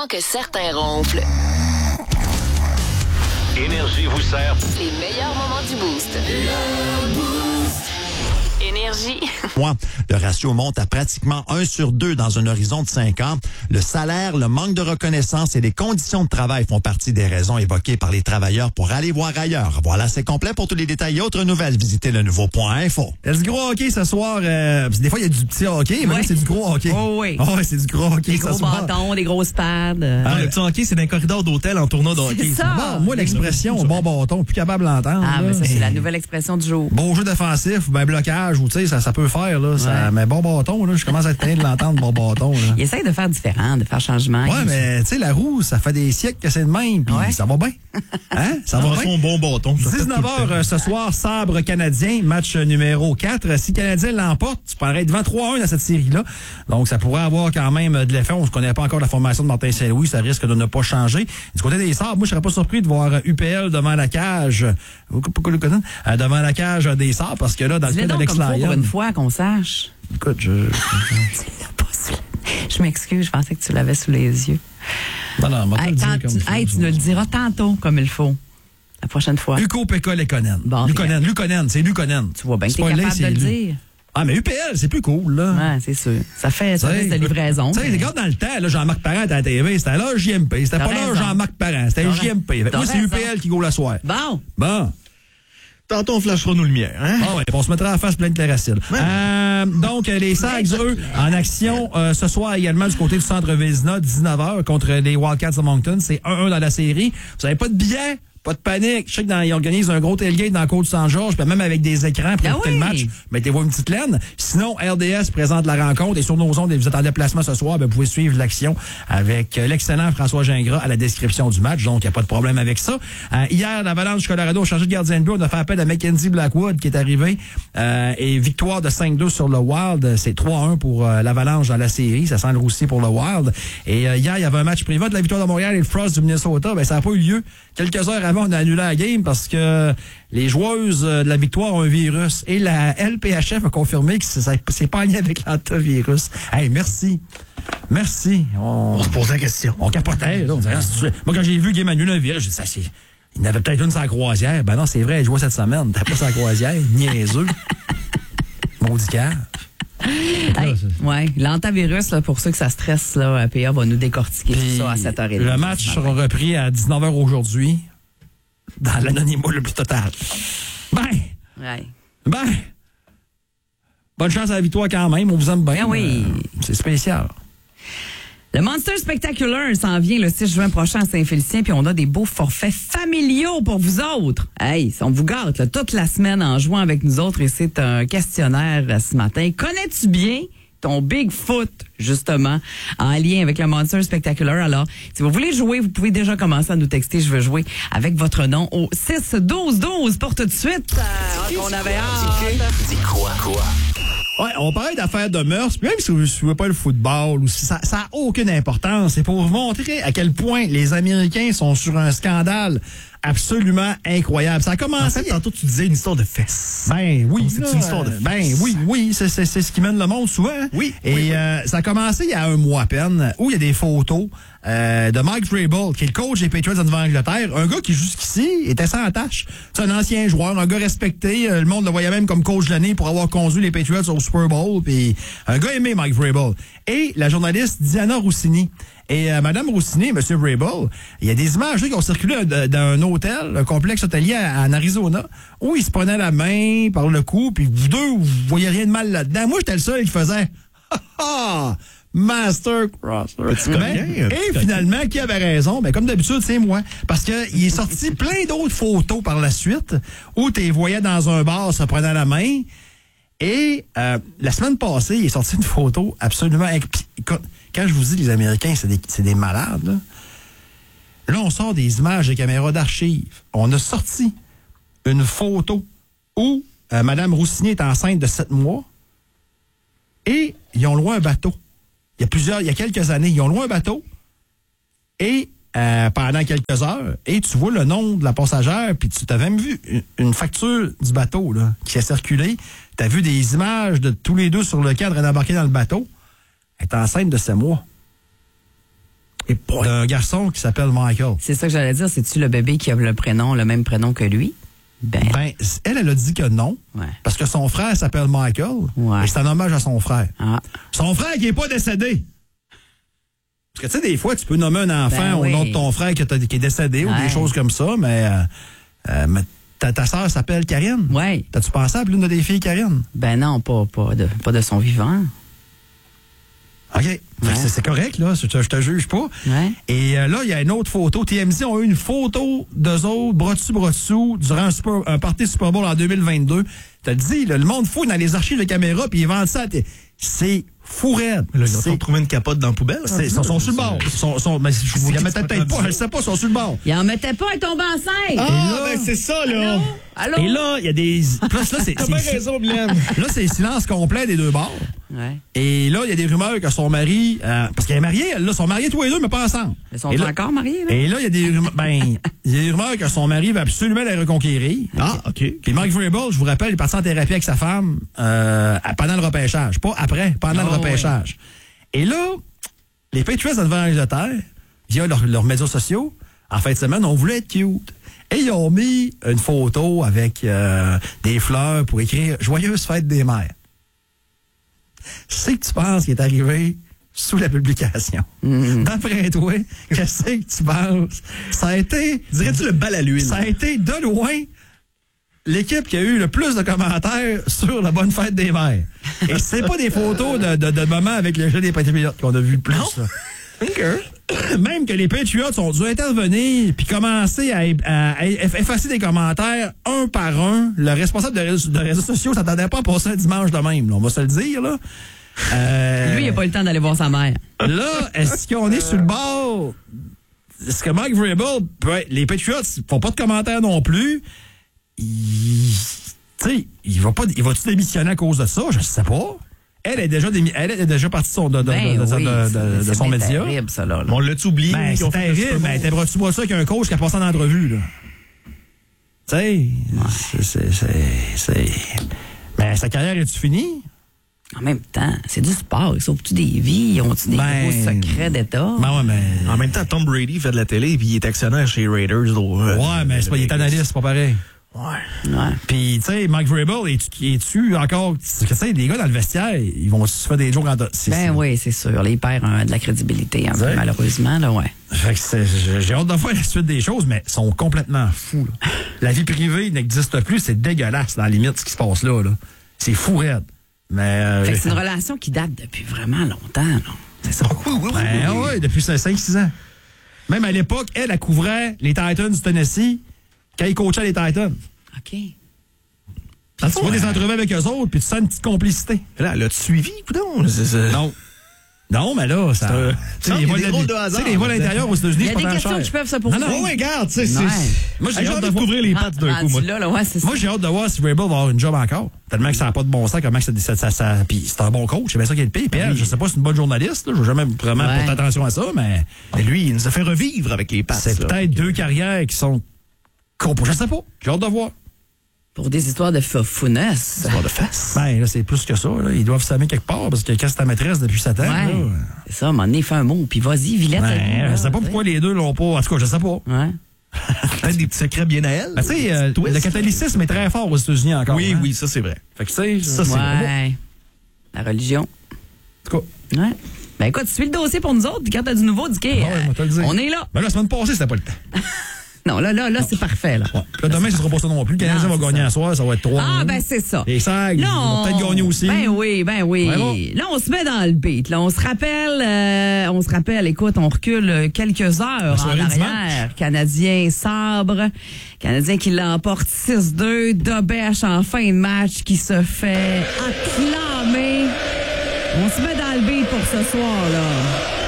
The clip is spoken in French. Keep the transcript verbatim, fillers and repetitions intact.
avant que certains ronflent. Énergie vous sert. Les meilleurs moments du Boost. Énergie. Moi, le ratio monte à pratiquement un sur deux dans un horizon de cinq ans. Le salaire, le manque de reconnaissance et les conditions de travail font partie des raisons évoquées par les travailleurs pour aller voir ailleurs. Voilà, c'est complet. Pour tous les détails et autres nouvelles, visitez le nouveau point info. Il y a du gros hockey ce soir. Euh, des fois, il y a du petit hockey, mais ouais. là, c'est du gros hockey. Oh oui. Oh, ouais, c'est du gros hockey Des ce gros soir. bâtons, des grosses pads. Euh... Ah, le petit hockey, c'est dans un corridor d'hôtel en tournoi de hockey. C'est ça. Bon, moi, l'expression bon bâton, plus capable de l'entendre. Ah, là. mais ça, c'est Et la nouvelle expression du jour. Beau jeu défensif, ben blocage, ou tu sais, ça, ça peut faire, là. Ça, Ouais. mais bon bâton, là, je commence à être tanné de l'entendre, bon bâton, là. Il essaye de faire différent, de faire changement. Ouais, mais tu sais, la roue, ça fait des siècles que c'est le même, puis Ouais. ça va bien. Hein? Ça va bien. son bon bâton. dix-neuf heures ce soir, Sabre canadien, match numéro quatre. Si le Canadien l'emporte, tu pourrais être devant trois un dans cette série-là. Donc, ça pourrait avoir quand même de l'effet. On ne connaît pas encore la formation de Martin Saint-Louis. Ça risque de ne pas changer. Du côté des Sabres, moi, je serais pas surpris de voir U P L devant la cage. Euh, devant la cage des Sabres, parce que là, dans le Dis-le cas donc d'Alex comme faut pour Lyon... une fois qu'on sache. Écoute, je... Tu l'as pas sous- Je m'excuse, je pensais que tu l'avais sous les yeux. Non, non, moi, Hey, quand tu, hey, tu nous le diras tantôt comme il faut. La prochaine fois. Hugo Pekka Lekonen. Bon, Lukonen, Lukonen, c'est Lukonen. Tu vois bien que C'est t'es pas capable Lé, de le c'est Lu. dire. Ah, mais U P L, c'est plus cool, là. Ouais, c'est sûr. Ça fait service de livraison. Tu sais, mais- regarde dans le temps, là, Jean-Marc Parent était à la T V, c'était là J M P. C'était T'as pas là raison. Jean-Marc Parent, c'était T'as J M P. Fait que t'as Moi, c'est raison. U P L qui go la soirée. Bon. Bon. Tantôt, on flashera nos lumières. Hein? Ah ouais, on se mettra à la face plein de Cléracil. Euh, donc, les Sags, eux, en action euh, ce soir également du côté du centre Vézina, dix-neuf heures contre les Wildcats de Moncton. C'est un un dans la série. Vous n'avez pas de billets? Pas de panique. Je sais qu'ils organisent un gros tailgate dans la Côte-Saint-Georges, puis même avec des écrans pour Ah écouter oui. le match. Mettez-vous une petite laine. Sinon, R D S présente la rencontre et sur nos ondes, vous êtes en déplacement ce soir, ben, vous pouvez suivre l'action avec euh, l'excellent François Gingras à la description du match. Donc, il n'y a pas de problème avec ça. Euh, hier, l'Avalanche du Colorado a changé de gardien de but. On a fait appel à Mackenzie Blackwood qui est arrivé. Euh, et victoire de cinq deux sur le Wild. C'est trois un pour euh, l'Avalanche dans la série. Ça sent le roussi pour le Wild. Et euh, hier, il y avait un match privé de la victoire de Montréal et le Frost du Minnesota. Ben, ça n'a pas eu lieu. Quelques heures avant, on a annulé la game parce que les joueuses de la victoire ont un virus. Et la L P H F a confirmé que c'est, c'est pas lié avec l'antivirus. Hey, merci. Merci. On, On se pose la question. on capotait. Là, on disait, ah, c'est- moi, quand j'ai vu Game annulé un virus, j'ai dit, ça, c'est... Il y en avait peut-être une sur la croisière. Ben non, c'est vrai, elle jouait cette semaine. T'as pas sur la croisière. Niaiseux. Maudit cave. Hey, ouais, l'antivirus, là, pour ceux que ça stresse, là, P A va nous décortiquer tout ça à sept heures trente. Le match sera repris à dix-neuf heures aujourd'hui, dans l'anonymat le plus total. Ben, Ouais. ben, bonne chance à la victoire quand même, on vous aime bien. Ben oui. Euh, c'est spécial. Le Monster Spectacular s'en vient le six juin prochain à Saint-Félicien, puis on a des beaux forfaits familiaux pour vous autres. Hey, on vous gâte là, toute la semaine en jouant avec nous autres, et c'est un questionnaire euh, ce matin. Connais-tu bien ton Bigfoot, justement, en lien avec le Monster Spectacular? Alors, si vous voulez jouer, vous pouvez déjà commencer à nous texter « Je veux jouer » avec votre nom au six douze douze pour tout de suite. Euh, on avait hâte. Dis quoi? Quoi? Ouais, on parlait d'affaires de mœurs, puis même si vous ne suivez pas le football, ou si ça n'a aucune importance, c'est pour vous montrer à quel point les Américains sont sur un scandale absolument incroyable. Ça a commencé... En fait, tantôt, tu disais une histoire de fesses. Ben oui, C'est là, une histoire de euh, Ben oui, oui, c'est, c'est, c'est ce qui mène le monde souvent. hein. Oui, Et oui, oui. euh, ça a commencé il y a un mois à peine, où il y a des photos euh, de Mike Vrabel, qui est le coach des Patriots en Nouvelle-Angleterre, un gars qui jusqu'ici était sans tâche. C'est un ancien joueur, un gars respecté. euh, Le monde le voyait même comme coach de l'année pour avoir conduit les Patriots au Super Bowl. Puis un gars aimé, Mike Vrabel. Et la journaliste Diana Roussini. Et euh, Madame Roussini, M. Vrabel, il y a des images là, qui ont circulé de- d'un hôtel, un complexe hôtelier à- en Arizona, où il se prenait la main par le cou, puis vous deux, vous voyez rien de mal là-dedans. Moi, j'étais le seul qui faisait « Ha ha! Master Crosser! » coquin, Ben, un petit Et coquin. finalement, qui avait raison? Ben, comme d'habitude, c'est moi. Parce que il est sorti plein d'autres photos par la suite, où tu les voyais dans un bar se prenant la main. Et euh, la semaine passée, il est sorti une photo absolument... inc- Puis, écoute, quand je vous dis les Américains, c'est des, c'est des malades, là. Là, on sort des images des caméras d'archives. On a sorti une photo où euh, Mme Roussini est enceinte de sept mois et ils ont loué un bateau. Il y a plusieurs, il y a quelques années, ils ont loué un bateau et euh, pendant quelques heures, et tu vois le nom de la passagère, puis tu t'as même vu une, une facture du bateau là, qui a circulé. Tu as vu des images de tous les deux sur le cadre d'embarquer dans le bateau. Elle est enceinte de sept mois. Et d'un garçon qui s'appelle Michael. C'est ça que j'allais dire. C'est-tu le bébé qui a le prénom, le même prénom que lui? Ben, Ben, elle, elle a dit que non. Ouais. Parce que son frère s'appelle Michael. Ouais. Et c'est un hommage à son frère. ah, Son frère qui n'est pas décédé. Parce que, tu sais, des fois, tu peux nommer un enfant Ben au oui. nom de ton frère qui, qui est décédé ou Ouais. des choses comme ça, mais, euh, euh, mais ta, ta sœur s'appelle Karine. ouais. T'as-tu pensé à l'une de tes filles, Karine? Ben non, pas, pas, de, pas de son vivant. OK. Fait que c'est- c'est correct, là. Je te, je te juge pas. Ouais. Et euh, là, il y a une autre photo. T M Z ont eu une photo d'eux autres, bras dessus, bras dessous, durant un, super, un party Super Bowl en deux mille vingt-deux. T'as dit, là, le monde fouille dans les archives de caméra, puis ils vendent ça. à t- C'est fou raide. Là, ils ont C'est- trouvé une capote dans la poubelle. c'est- Ils sont, sont sur le bord. Ils sont, sont, mais je vous C'est- la mettais c'est peut-être pas pas, je sais pas, ils sont sur le bord. Il en mettait pas, elle tombe enceinte. Ah, Et là- ben c'est ça, là. Allô? Et là, il y a des. Plus là, c'est. T'as bien c'est- raison, Mylène. Là, c'est silence complet des deux bords. Ouais. Et là, il y a des rumeurs que son mari. euh, parce qu'elle est mariée, elle, là, sont mariés tous les deux, mais pas ensemble. Ils sont Et là- encore mariés, là? Et là, il y a des rumeurs, ben, il y a des rumeurs que son mari va absolument la reconquérir. Ah, OK. Puis Mark Vrabel, je vous rappelle, il est parti en thérapie avec sa femme euh, pendant le repêchage. Pas après, pendant Oh, le repêchage. Et là, les Patriots de Nouvelle-Angleterre, via leurs leurs médias sociaux, en fin de semaine, on voulait être cute. Et ils ont mis une photo avec euh, des fleurs pour écrire « Joyeuse fête des mères ». Je sais que tu penses qu'il est arrivé sous la publication. D'après toi, qu'est-ce que tu penses? Ça a été... Dirais-tu le bal à l'huile? Ça a été de loin l'équipe qui a eu le plus de commentaires sur la bonne fête des mères. Et c'est pas des photos de, de, de moments avec le jeu des Patriots qu'on a vu le plus. là. Même que les Patriots ont dû intervenir puis commencer à, à- à effacer des commentaires un par un. Le responsable de réseaux, de réseaux sociaux s'attendait pas à passer un dimanche de même. Là. On va se le dire, là. Euh, Lui, il n'a pas eu le temps d'aller voir sa mère. Là, est-ce qu'on est sur le bord? Est-ce que Mike Vrabel, peut être- les Patriots font pas de commentaires non plus? Il, tu sais, il va pas, il va-tu démissionner à cause de ça? Je sais pas. Elle est déjà, démi- elle est déjà partie de son, de, de, Ben de- de- oui, de- c'est- de- de c'est son bien média. terrible, ça, là. là. On l'a-tu oublié? Ben, qu'ils c'est ont fait le terrible. Super Ben, Bowl? t'aimerais-tu voir ça avec un coach qui a passé en entrevue, là? Tu sais, c'est, c'est, c'est, c'est... Ben, sa carrière est-tu finie? En même temps, c'est du sport. Ils sauvent-tu des vies? Ils ont-tu des Ben, gros secrets d'État? Ben ouais, mais... En même temps, Tom Brady fait de la télé puis il est actionnaire chez Raiders. là, euh, Ouais, mais c'est pas, il est analyste, c'est pas pareil. Ouais. Ouais. Puis, tu sais, Mike Vrabel, es-tu, es-tu encore... Tu sais, les gars dans le vestiaire, ils vont se faire des jours quand... c'est- Ben c'est- oui, c'est sûr. Là, il perd un- de la crédibilité, un peu, Ouais. malheureusement. Là, ouais. Fait que c'est- j'ai j'ai hâte de voir la suite des choses, mais ils sont complètement fous. Là. La vie privée n'existe plus, c'est dégueulasse, dans la limite, ce qui se passe là. là. C'est fou raide. Mais... euh, Fait que c'est une relation qui date depuis vraiment longtemps. Là. C'est ça. Oui, oui, oui. ben, oui. ouais, depuis cinq six ans. Même à l'époque, elle, elle couvrait les Titans du Tennessee quand il coachait les Titans. OK. Quand tu vois des entrevues avec eux autres, puis tu sens une petite complicité. Là, l'as-tu suivi, coudonc? C'est- c'est- Non. Non, mais là, ça... un- Tu sais, Non, les il y a vols des de- drôles de tu sais, hasard, les vols là-dedans. intérieurs aux Il États-Unis, y c'est a pas des tant questions cher. qui peuvent se poser. Non, non. Oh, ouais, regarde, tu sais, c'est. Ouais. Moi, j'ai Hey, hâte envie de de voir- couvrir les pattes d'un coup, Rendu moi. là, là, ouais, c'est ça. Moi, j'ai hâte de voir si Vrabel va avoir une job encore. Tellement que ça n'a pas de bon sens, comment que ça, ça, ça, ça- puis c'est un bon coach, c'est bien ça qui est le pire. Puis elle, je sais pas si c'est une bonne journaliste, là, je vais jamais vraiment Ouais. porter attention à ça, mais Et lui, il nous a fait revivre avec les pattes. c'est là. peut-être deux carrières qui sont compo. Je sais pas. J'ai hâte de voir. Pour des histoires de fofounesse. Histoire de face. Ben, là, c'est plus que ça. Là. Ils doivent s'aimer quelque part parce que quand c'est ta maîtresse depuis sept ans, Ouais. là, C'est ça, à un moment donné, fais un mot, puis vas-y, Villette. ben, aide-nous, je sais là, pas tu pourquoi les deux l'ont pas. En tout cas, je sais pas. sais. Ouais. Peut-être des petits secrets bien à elle. Ben, tu sais, euh, Twist. le catholicisme est très fort aux États-Unis encore. Oui, hein. oui, ça, c'est vrai. Fait que, tu sais, Ça, c'est Ouais. La religion. En tout cas, Ouais. Ben écoute, suis le dossier pour nous autres, puis quand t'as du nouveau, dis que, ouais, je vais te le dire. on est là. ben, la semaine passée, c'était pas le temps. Non, là, là, là, c'est parfait, là. Ouais. Puis là, demain, ce sera pas ça non plus. Le Canadien Non, va c'est gagner ça. à soir, ça va être trois. Ah, ben c'est ça. Les Sags, ils Là, vont on- peut-être gagner aussi. Ben oui, ben oui. Ouais, bon. Là, on se met dans le beat. Là, on se rappelle, euh, on se rappelle, écoute, on recule euh, quelques heures en soirée arrière. Canadien Sabre. Canadien qui l'emporte six deux. Dobèche en fin de match qui se fait acclamer. On se met dans le beat pour ce soir, là.